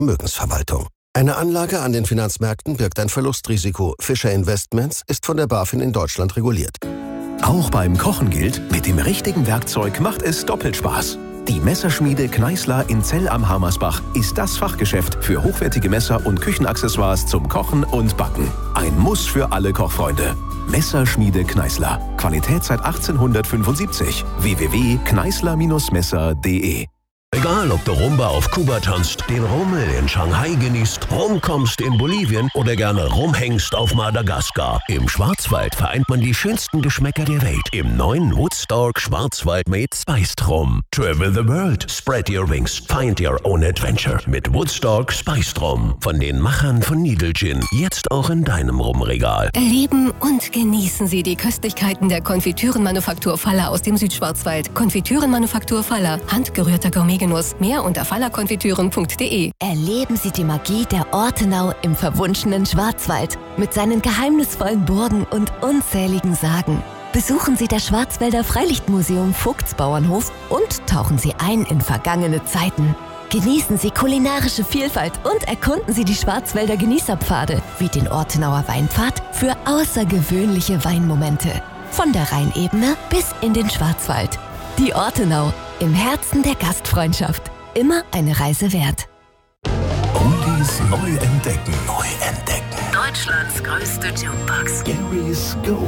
Vermögensverwaltung. Eine Anlage an den Finanzmärkten birgt ein Verlustrisiko. Fischer Investments ist von der BaFin in Deutschland reguliert. Auch beim Kochen gilt, mit dem richtigen Werkzeug macht es doppelt Spaß. Die Messerschmiede Kneißler in Zell am Hamersbach ist das Fachgeschäft für hochwertige Messer und Küchenaccessoires zum Kochen und Backen. Ein Muss für alle Kochfreunde. Messerschmiede Kneißler. Qualität seit 1875. www.kneißler-messer.de. Egal, ob du Rumba auf Kuba tanzt, den Rummel in Shanghai genießt, rumkommst in Bolivien oder gerne rumhängst auf Madagaskar. Im Schwarzwald vereint man die schönsten Geschmäcker der Welt im neuen Woodstock Schwarzwald Made Spiced Rum. Travel the world, spread your wings, find your own adventure mit Woodstock Spiced Rum. Von den Machern von Needle Gin, jetzt auch in deinem Rumregal. Erleben und genießen Sie die Köstlichkeiten der Konfitürenmanufaktur Faller aus dem Südschwarzwald. Konfitürenmanufaktur Faller, handgerührter Gourmetgenuss. Mehr unter fallerkonfitüren.de. Erleben Sie die Magie der Ortenau im verwunschenen Schwarzwald mit seinen geheimnisvollen Burgen und unzähligen Sagen. Besuchen Sie das Schwarzwälder Freilichtmuseum Vogtsbauernhof und tauchen Sie ein in vergangene Zeiten. Genießen Sie kulinarische Vielfalt und erkunden Sie die Schwarzwälder Genießerpfade wie den Ortenauer Weinpfad für außergewöhnliche Weinmomente. Von der Rheinebene bis in den Schwarzwald. Die Ortenau, im Herzen der Gastfreundschaft. Immer eine Reise wert. Oldies neu entdecken. Deutschlands größte Jukebox. Gary's Gold.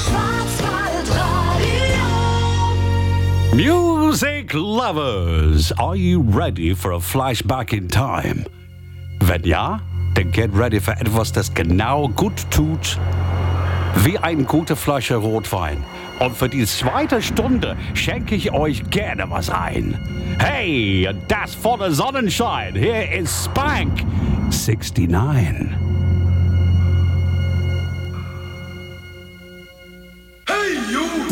Music lovers, are you ready for a flashback in time? Wenn ja, dann get ready für etwas, das genau gut tut, wie eine gute Flasche Rotwein. Und für die zweite Stunde schenke ich euch gerne was ein. Hey, das volle Sonnenschein. Hier ist Spank 69. Hey, you!